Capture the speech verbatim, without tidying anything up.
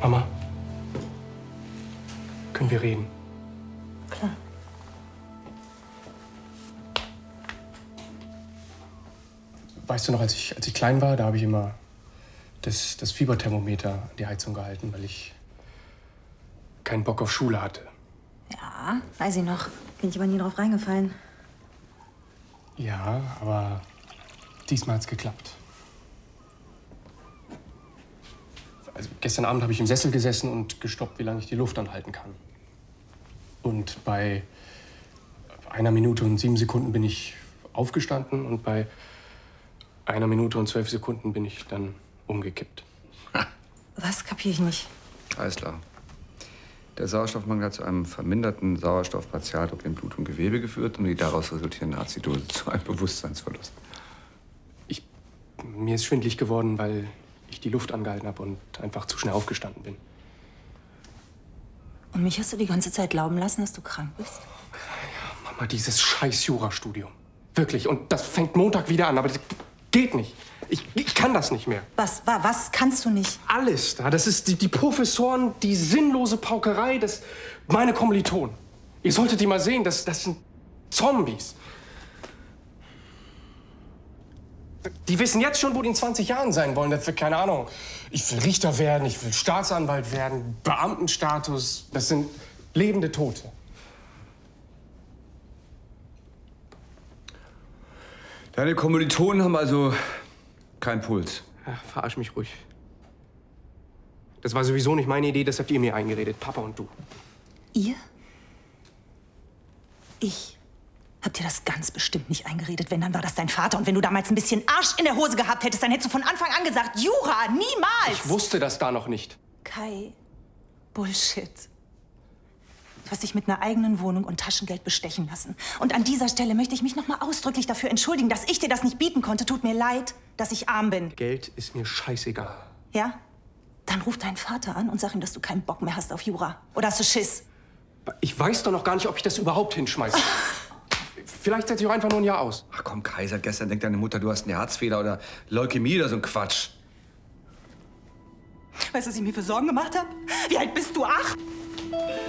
Mama, können wir reden? Klar. Weißt du noch, als ich, als ich klein war, da habe ich immer das, das Fieberthermometer an die Heizung gehalten, weil ich keinen Bock auf Schule hatte. Ja, weiß ich noch. Bin ich aber nie drauf reingefallen. Ja, aber diesmal hat's geklappt. Also gestern Abend habe ich im Sessel gesessen und gestoppt, wie lange ich die Luft anhalten kann. Und bei einer Minute und sieben Sekunden bin ich aufgestanden und bei einer Minute und zwölf Sekunden bin ich dann umgekippt. Was kapier ich nicht? Alles klar. Der Sauerstoffmangel hat zu einem verminderten Sauerstoffpartialdruck in Blut und Gewebe geführt und die daraus resultierende Azidose zu einem Bewusstseinsverlust. Ich, mir ist schwindelig geworden, weil ich die Luft angehalten habe und einfach zu schnell aufgestanden bin. Und mich hast du die ganze Zeit glauben lassen, dass du krank bist? Ja, Mama, dieses scheiß Jurastudium. Wirklich. Und das fängt Montag wieder an, aber das geht nicht. Ich, ich kann das nicht mehr. Was, wa, was kannst du nicht? Alles da. Das ist die, die Professoren, die sinnlose Paukerei, das meine Kommilitonen. Ihr solltet die mal sehen, das, das sind Zombies. Die wissen jetzt schon, wo die in zwanzig Jahren sein wollen. Das wird, keine Ahnung, ich will Richter werden, ich will Staatsanwalt werden, Beamtenstatus. Das sind lebende Tote. Deine Kommilitonen haben also keinen Puls. Ach, verarsch mich ruhig. Das war sowieso nicht meine Idee, das habt ihr mir eingeredet, Papa und du. Ihr? Ich hab dir das ganz bestimmt nicht eingeredet. Wenn, dann war das dein Vater. Und wenn du damals ein bisschen Arsch in der Hose gehabt hättest, dann hättest du von Anfang an gesagt, Jura, niemals! Ich wusste das da noch nicht. Kai, Bullshit. Du hast dich mit einer eigenen Wohnung und Taschengeld bestechen lassen. Und an dieser Stelle möchte ich mich noch mal ausdrücklich dafür entschuldigen, dass ich dir das nicht bieten konnte. Tut mir leid, dass ich arm bin. Geld ist mir scheißegal. Ja? Dann ruf deinen Vater an und sag ihm, dass du keinen Bock mehr hast auf Jura. Oder hast du Schiss? Ich weiß doch noch gar nicht, ob ich das überhaupt hinschmeiße. Vielleicht setze ich auch einfach nur ein Jahr aus. Ach komm, Kai, seit gestern denkt deine Mutter, du hast einen Herzfehler oder Leukämie oder so ein Quatsch. Weißt du, was ich mir für Sorgen gemacht habe? Wie alt bist du? Acht?